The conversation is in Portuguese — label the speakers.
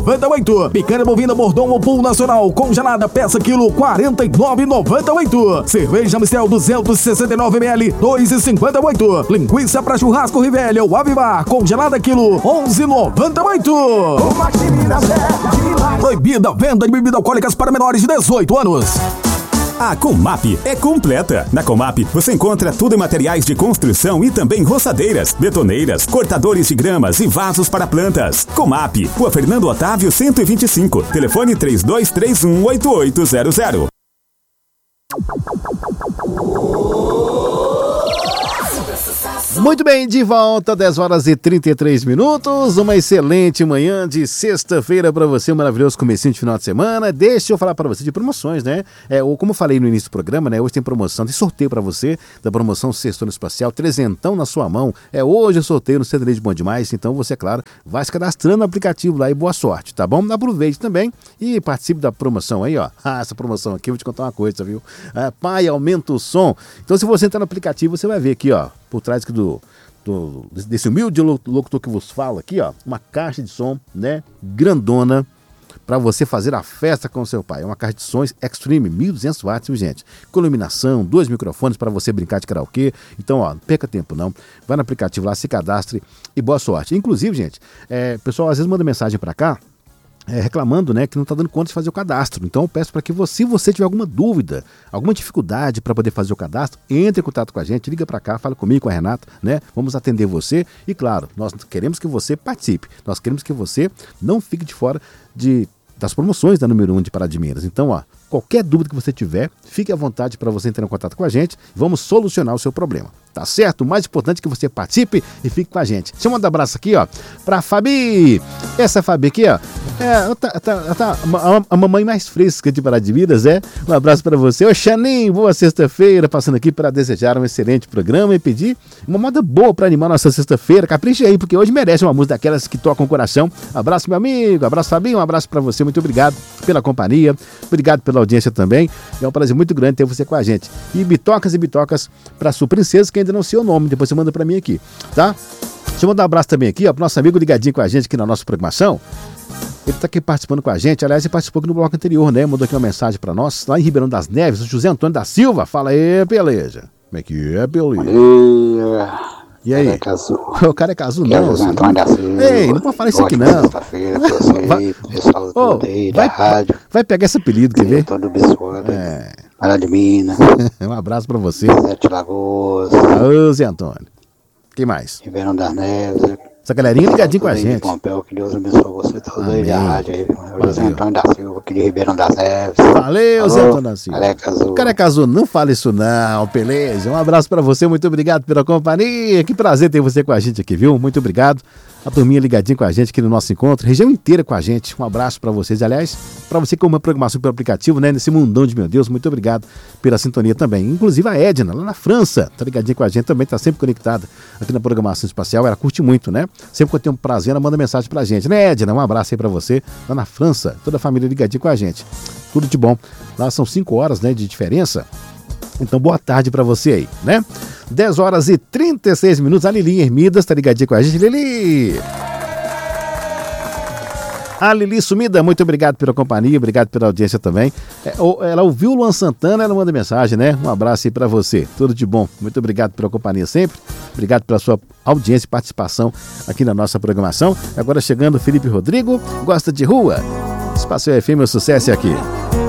Speaker 1: 49,98. Picanha bovina Bordon ou Pool Nacional congelada peça quilo 49,98. Cerveja Mistel 269 ml 2,58. Linguiça para churrasco Rivelli ou Avivar congelada quilo 11,98. Proibida a venda de bebidas alcoólicas para menores de 18 anos.
Speaker 2: A Comap é completa. Na Comap você encontra tudo em materiais de construção e também roçadeiras, betoneiras, cortadores de gramas e vasos para plantas. Comap, Rua Fernando Otávio 125, telefone 32318800.
Speaker 3: Muito bem, de volta, 10 horas e 33 minutos, uma excelente manhã de sexta-feira para você, um maravilhoso comecinho de final de semana. Deixa eu falar para você de promoções, né? Como eu falei no início do programa, né? Hoje tem promoção, tem sorteio para você da promoção Sextou no Espacial, trezentão na sua mão. Hoje o sorteio no Centro de Bom Demais, então você, claro, vai se cadastrando no aplicativo lá e boa sorte, tá bom? Aproveite também e participe da promoção aí, ó. Essa promoção aqui, eu vou te contar uma coisa, viu? Pai, aumenta o som. Então se você entrar no aplicativo, você vai ver aqui, ó, por trás aqui desse humilde locutor que vos fala aqui, ó, uma caixa de som, né, grandona, para você fazer a festa com o seu pai. É uma caixa de sons Extreme, 1.200 watts, viu, gente? Com iluminação, 2 microfones para você brincar de karaokê. Então, ó, não perca tempo não. Vai no aplicativo lá, se cadastre e boa sorte. Inclusive, gente, pessoal às vezes manda mensagem para cá, reclamando, né, que não está dando conta de fazer o cadastro. Então eu peço para que se você tiver alguma dúvida, alguma dificuldade para poder fazer o cadastro, entre em contato com a gente, liga para cá, fala comigo, com a Renata, né? Vamos atender você e, claro, nós queremos que você participe. Nós queremos que você não fique de fora das promoções da número 1 de Pará de Minas. Então, ó, qualquer dúvida que você tiver, fique à vontade para você entrar em contato com a gente. Vamos solucionar o seu problema. Tá certo? O mais importante é que você participe e fique com a gente. Deixa eu mandar um abraço aqui, ó, pra Fabi. Essa Fabi aqui, ó, a mamãe mais fresca de Pará de Minas, Um abraço pra você. Ô, Xanin, boa sexta-feira, passando aqui para desejar um excelente programa e pedir uma moda boa pra animar nossa sexta-feira. Capricha aí, porque hoje merece uma música daquelas que tocam o coração. Abraço, meu amigo. Abraço, Fabinho. Um abraço pra você. Muito obrigado pela companhia. Obrigado pela audiência também. É um prazer muito grande ter você com a gente. E bitocas pra sua princesa, que ainda não sei o nome. Depois você manda pra mim aqui, tá? Deixa eu mandar um abraço também aqui, ó, pro nosso amigo ligadinho com a gente aqui na nossa programação. Ele tá aqui participando com a gente. Aliás, ele participou aqui no bloco anterior, né? Mandou aqui uma mensagem pra nós, lá em Ribeirão das Neves, o José Antônio da Silva. Fala aí, beleza. Como é que é, beleza? E aí?
Speaker 4: Careca Azul.
Speaker 3: O Careca Azul não.
Speaker 4: José Antônio da Silva.
Speaker 3: Ei, não pode falar isso aqui não.
Speaker 4: Sexta-feira, pessoal todo aí da rádio.
Speaker 3: Vai pegar esse apelido, quer ver?
Speaker 4: Todo Biscoito. Pará de Minas.
Speaker 3: Um abraço pra você.
Speaker 4: Sete Lagoas.
Speaker 3: Ô, Zé Antônio. Quem mais?
Speaker 4: Ribeirão das Neves.
Speaker 3: Essa galerinha ligadinho com a gente.
Speaker 4: Pompeu, que Deus abençoe você todos aí da rádio aí. José Antônio da Silva, aqui de Ribeirão das Neves.
Speaker 3: Valeu, Zé Antônio da Silva.
Speaker 4: Careca Azul.
Speaker 3: Careca Azul, não fale isso não, beleza? Um abraço pra você, muito obrigado pela companhia. Que prazer ter você com a gente aqui, viu? Muito obrigado. A turminha ligadinha com a gente aqui no nosso encontro, região inteira com a gente. Um abraço pra vocês. Aliás, pra você que é uma programação pelo aplicativo, né? Nesse mundão de meu Deus, muito obrigado pela sintonia também. Inclusive a Edna, lá na França, tá ligadinha com a gente também, tá sempre conectada aqui na programação espacial. Ela curte muito, né? Sempre que eu tenho um prazer, ela manda mensagem pra gente, né, Edna? Um abraço aí pra você, lá na França, toda a família ligadinha com a gente. Tudo de bom. Lá são 5 horas, né, de diferença. Então, boa tarde pra você aí, né? 10 horas e 36 minutos. A Lili Hermidas tá ligadinha com a gente. Lili! A Lili Sumida, muito obrigado pela companhia, obrigado pela audiência também. Ela ouviu o Luan Santana, ela manda mensagem, né? Um abraço aí pra você. Tudo de bom. Muito obrigado pela companhia sempre. Obrigado pela sua audiência e participação aqui na nossa programação. Agora chegando o Felipe Rodrigo, gosta de rua. Espaço FM, o sucesso é aqui.